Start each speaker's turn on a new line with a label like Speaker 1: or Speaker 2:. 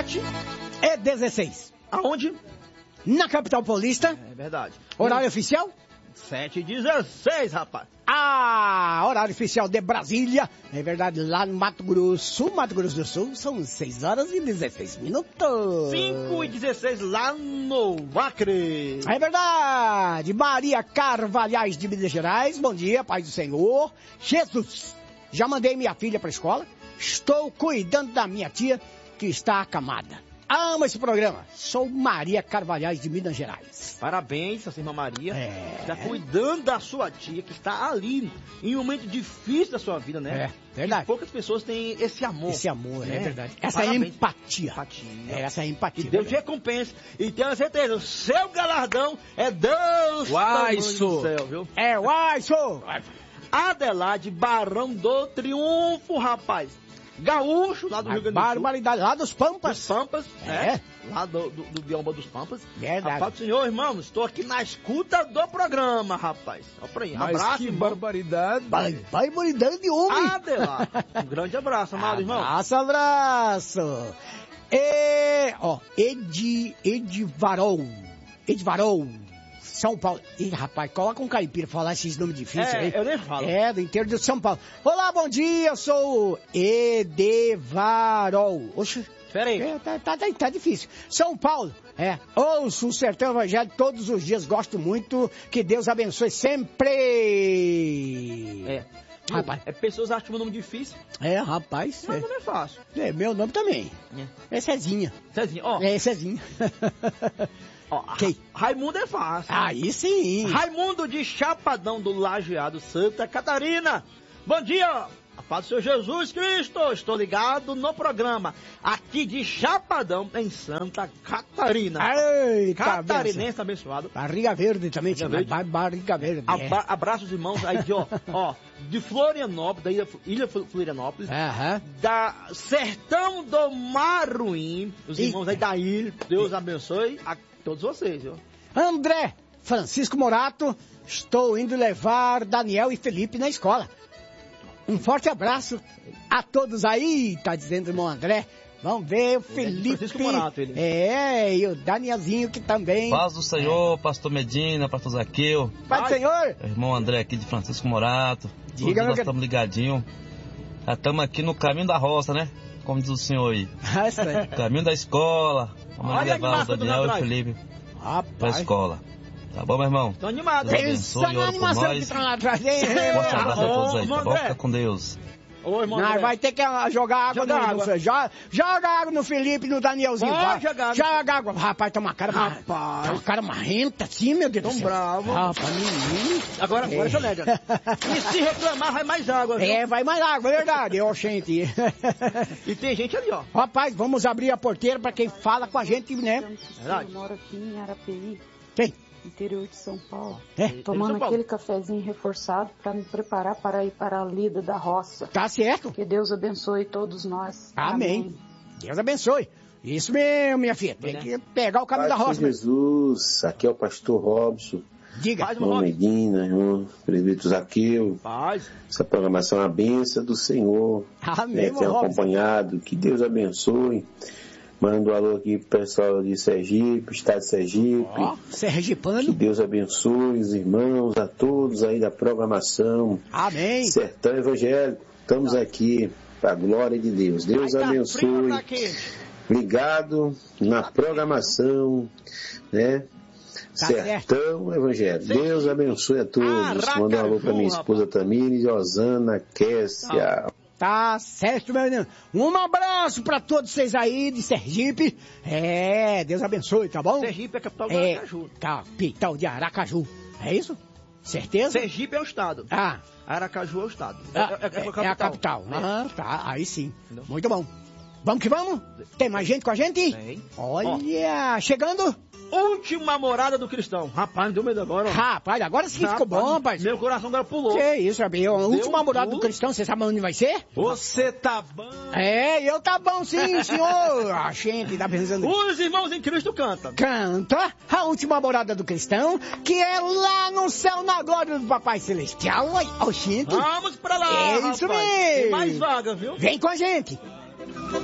Speaker 1: 7h16.
Speaker 2: Aonde?
Speaker 1: Na capital paulista.
Speaker 2: É verdade.
Speaker 1: Horário oficial?
Speaker 2: 7h16, rapaz.
Speaker 1: Horário oficial de Brasília. É verdade, lá no Mato Grosso do Sul, são 6h16.
Speaker 2: 5h16 lá no Acre.
Speaker 1: É verdade. Maria Carvalhais de Minas Gerais. Bom dia, Pai do Senhor. Jesus, já mandei minha filha para a escola. Estou cuidando da minha tia que está acamada. Amo esse programa. Sou Maria Carvalhais de Minas Gerais.
Speaker 2: Parabéns, sua irmã Maria. Está cuidando da sua tia, que está ali em um momento difícil da sua vida, né?
Speaker 1: É, verdade.
Speaker 2: E poucas pessoas têm esse amor.
Speaker 1: Esse amor,
Speaker 2: né?
Speaker 1: é verdade. Essa
Speaker 2: Parabéns.
Speaker 1: é empatia. Essa é empatia.
Speaker 2: E Deus te recompensa. E tenha certeza, o seu galardão é Deus do céu, viu?
Speaker 1: É Uaiço.
Speaker 2: Adelaide Barão do Triunfo, rapaz. Gaúcho, lá do Rio Grande do Sul.
Speaker 1: Barbaridade, lá dos Pampas.
Speaker 2: Dos Pampas, né? Lá do bioma dos Pampas.
Speaker 1: Verdade.
Speaker 2: Rapaz, senhor, irmão, estou aqui na escuta do programa, rapaz. Ó pra aí, abraço,
Speaker 3: que
Speaker 2: irmão.
Speaker 3: barbaridade.
Speaker 1: Barbaridade, homem.
Speaker 2: Adelaide, um grande abraço, amado irmão.
Speaker 1: Abraço. Edivarol. São Paulo. Ih, rapaz, coloca um caipira falar esses nomes difíceis aí.
Speaker 2: Eu nem falo.
Speaker 1: Do interior de São Paulo. Olá, bom dia, eu sou Edivarol. Oxe.
Speaker 2: Pera aí.
Speaker 1: Tá difícil. São Paulo. Ouço o Sertão Evangelho todos os dias, gosto muito. Que Deus abençoe sempre.
Speaker 2: Rapaz. Pessoas acham meu nome difícil.
Speaker 1: Rapaz.
Speaker 2: Mas não é fácil.
Speaker 1: Meu nome também. É Cezinha.
Speaker 2: Cezinha, ó.
Speaker 1: Cezinha.
Speaker 2: Raimundo é fácil.
Speaker 1: Aí sim.
Speaker 2: Raimundo de Chapadão do Lajeado, Santa Catarina. Bom dia. A paz do Senhor Jesus Cristo. Estou ligado no programa aqui de Chapadão, em Santa Catarina.
Speaker 1: Eita,
Speaker 2: catarinense abençoado.
Speaker 1: Barriga Verde também. Barriga Verde.
Speaker 2: Abraços, irmãos, aí de Florianópolis, da Ilha Florianópolis. Da Sertão do Maruim. Os irmãos aí da ilha. Deus abençoe a todos vocês, viu?
Speaker 1: André Francisco Morato. Estou indo levar Daniel e Felipe na escola. Um forte abraço a todos aí, tá dizendo o irmão André. Vamos ver o Felipe.
Speaker 2: Francisco Morato, ele.
Speaker 1: E o Danielzinho que também.
Speaker 4: Paz do Senhor, pastor Medina, pastor Zaqueu.
Speaker 1: Paz do Senhor.
Speaker 4: Irmão André aqui de Francisco Morato.
Speaker 1: Diga,
Speaker 4: nós estamos ligadinhos. Já estamos aqui no caminho da roça, né? Como diz o senhor aí. Caminho da escola. Vamos levar o Daniel e o Felipe pra escola. Tá bom, meu irmão?
Speaker 2: Tô animado.
Speaker 1: Pensa na animação que tá lá atrás dele.
Speaker 4: Forte abraço a todos aí, tá bom? Fica com Deus.
Speaker 1: Não, vai ter que jogar água joga água no Felipe e no Danielzinho. Joga água. Rapaz, tá uma cara marrenta assim, meu Deus do céu.
Speaker 2: Bravo.
Speaker 1: Rapaz, menino.
Speaker 2: Agora já nega. E se reclamar, vai mais água, viu?
Speaker 1: Vai mais água, é verdade. Gente.
Speaker 2: E tem gente ali, ó.
Speaker 1: Rapaz, vamos abrir a porteira pra quem fala com a gente, né?
Speaker 5: Eu moro aqui em Arapeí.
Speaker 1: Quem?
Speaker 5: Interior de São Paulo. Tomando aquele cafezinho reforçado para me preparar para ir para a lida da roça.
Speaker 1: Tá certo.
Speaker 5: Que Deus abençoe todos nós.
Speaker 1: Amém. Deus abençoe. Isso mesmo, minha filha. Tem que pegar o caminho da roça.
Speaker 6: Jesus, aqui é o pastor Robson.
Speaker 1: Diga.
Speaker 6: Irmão Medina, irmão presbítero Zaqueu.
Speaker 2: Paz.
Speaker 6: Essa programação é uma bênção do Senhor.
Speaker 1: Amém,
Speaker 6: tenho acompanhado. Que Deus abençoe. Mando um alô aqui pro pessoal de Sergipe, estado de Sergipe.
Speaker 1: Sergipano.
Speaker 6: Que Deus abençoe os irmãos, a todos aí da programação.
Speaker 1: Amém.
Speaker 6: Sertão Evangélico, estamos aqui para a glória de Deus. Deus abençoe. Ligado na programação, né? Sertão Evangélico. Deus abençoe a todos. Mando um alô para minha esposa Tamires, Osana, Kessia.
Speaker 1: Tá certo, meu menino. Um abraço pra todos vocês aí de Sergipe. Deus abençoe, tá bom?
Speaker 2: Sergipe é a capital de Aracaju.
Speaker 1: Capital de Aracaju. É isso? Certeza?
Speaker 2: Sergipe é o estado. Aracaju é o estado.
Speaker 1: É a capital. Tá, aí sim. Entendeu? Muito bom. Vamos que vamos? Tem mais gente com a gente?
Speaker 2: Tem.
Speaker 1: Olha, chegando.
Speaker 2: Última morada do cristão. Rapaz, deu medo agora.
Speaker 1: Rapaz, agora sim ficou bom, rapaz.
Speaker 2: Meu coração agora pulou.
Speaker 1: Que isso, Rabinho? Última morada do cristão, você sabe onde vai ser?
Speaker 2: Você tá bom.
Speaker 1: Eu tá bom sim, senhor. A gente tá pensando...
Speaker 2: Os irmãos em Cristo cantam.
Speaker 1: Canta a última morada do cristão, que é lá no céu, na glória do Papai Celestial. Gente.
Speaker 2: Vamos pra lá,
Speaker 1: É isso mesmo.
Speaker 2: Tem mais vaga, viu?
Speaker 1: Vem com a gente.